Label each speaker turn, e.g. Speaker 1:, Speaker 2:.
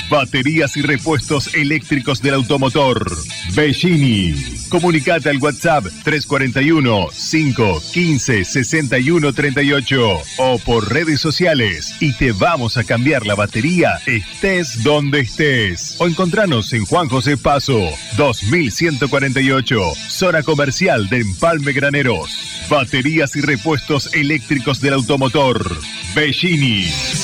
Speaker 1: Baterías y repuestos eléctricos del automotor. Bellini. Comunicate al WhatsApp 341-515-6138 o por redes sociales y te vamos a cambiar la batería estés donde estés. O encontranos en Juan José Paso, 2148, zona comercial de Empalme Graneros. Baterías y repuestos eléctricos del automotor. Bellini.